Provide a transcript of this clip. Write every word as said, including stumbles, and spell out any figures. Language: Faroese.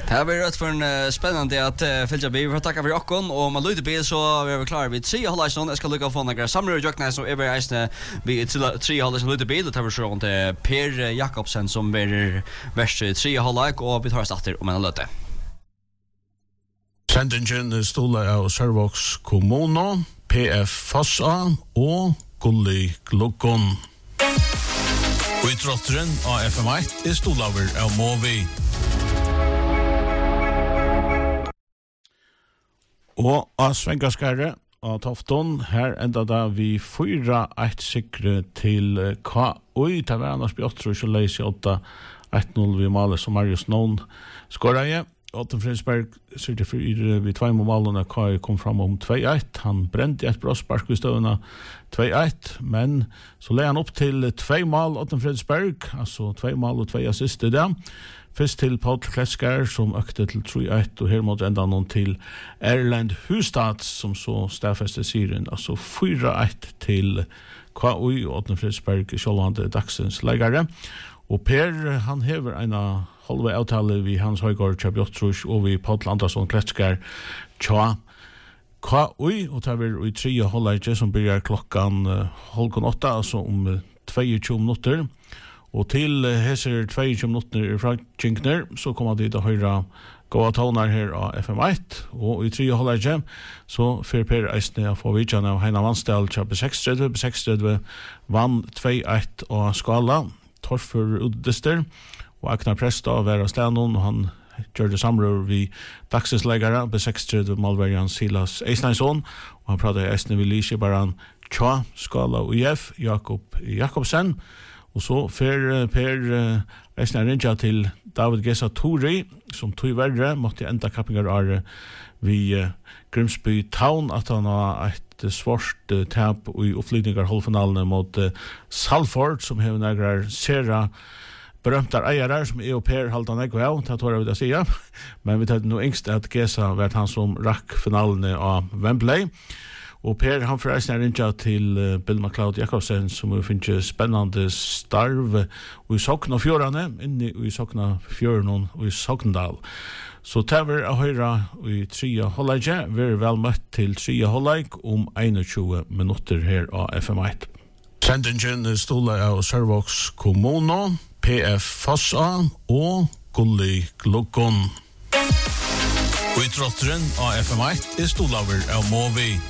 Det har varit för en spännande att uh, följa vi för tacka för Jackon och man lyder bil så vi är klara vid tre hållar sån jag ska lucka få några samråd Jackna så är vi isne vi tre hållar som lyder bil och tar vi så runt Per Jakobsen som är värst tre hållar och vi tar oss åter om en löte. Sendingen stola av Servox Kommuno, P F Fossa og Gulli Glukon. Og i trotteren av F M ett er stolaver av Movi. Og av Svengaskare av Tofton, her enda da vi fyra ett sikre til K U I, det var Anders Bjotro, så leis i åtta ett noll vi maler som Marius Nån skårer. Otten Fridsberg syrte fyrir vid två målene K I kom fram om två ett. Han brände ett brospark i stövna två ett, men så lade han upp till två mål Otten Fridsberg, alltså två mål och två assist i det. Först till Paul Kleskar som ökte till tre ett och här mot ända någon till Erland Hustad som så stäffeste serien, alltså fyra ett till K U I och Otten Fridsberg självande dagsens lägare. Och Per, han hever ena halva avtale vi Hans Højgaard Tjabjotrus og vi Paul Andersson Kletskar tja K U I og tar vi i tre halvleike som börjar klockan uh, halv åtta, alltså om uh, tjugo minutter. Og til uh, heser tjugo minutter fra Kinkner så kommer de til å høre gåa toner her av F M ett og i tre halvleike så fer Per Eisne å få vidtjene av Heina Vannsdal tja B sekstretti, B sekstretti vann två ett og skala Torfur Uddester og Agnar Presta av Vera Stenon og han gjør det samrør vi dagsensleggere B sekstretti Malverjan Silas Eisneinsson og han prater i Eisne vil ikke bare tja skala U I F Jakob Jakobsen og så fer Per Eisne rinja til David Gesa Tori som tog verre måtte enda kappingar are vi Grimsby Town at han har et svårt uh, tap i uppflytningar halvfinalene mot uh, Salford som har några sera berömtar eiarar som är och Per haltan ekve av, det tror jag vill säga. Men vi tar nog yngst att Gesa var han som rack finalene av Wembley. Och Per han förresten rinja till uh, Bill McLeod Jakobsen som finner spännande starv och i Sokna fjörane, inne i Sokna fjörnon och i Sokndal. Så täver a høyra i tre halvleike, vi er vel møtt til tre halvleik om tjugo minutter her av F M ett. Sendingen stola av Servox Kommuno, P F Fossa og Gulli Glukon. Og i trotteren av F M ett er stolaver av Movi.